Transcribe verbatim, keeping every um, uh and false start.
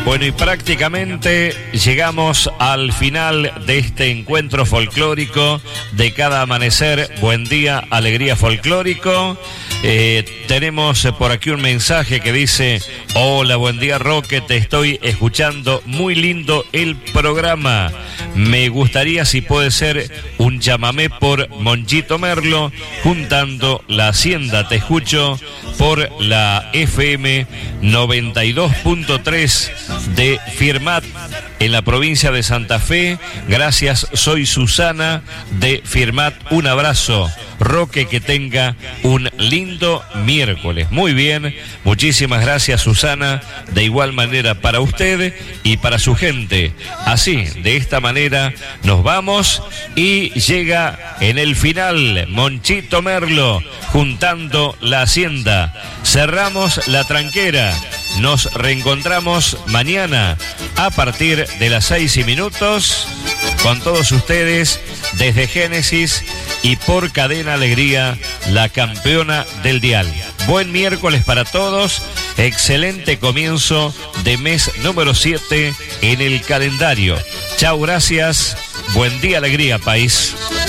Bueno, y prácticamente llegamos al final de este encuentro folclórico de cada amanecer. Buen día, alegría folclórico. Eh, tenemos por aquí un mensaje que dice: hola, buen día, Roque, te estoy escuchando, muy lindo el programa. Me gustaría, si puede ser, un chamamé por Monchito Merlo, juntando la hacienda. Te escucho por la F M noventa y dos punto tres de Firmat en la provincia de Santa Fe. Gracias, soy Susana de Firmat. Un abrazo, Roque, que tenga un lindo miércoles. Muy bien, muchísimas gracias, Susana. De igual manera para usted y para su gente. Así, de esta manera nos vamos y llega en el final Monchito Merlo juntando la hacienda. Cerramos la tranquera. Nos reencontramos mañana a partir de las seis y minutos con todos ustedes desde Génesis y por Cadena Alegría, la campeona del dial. Buen miércoles para todos, excelente comienzo de mes número siete en el calendario. Chau, gracias, buen día, alegría, país.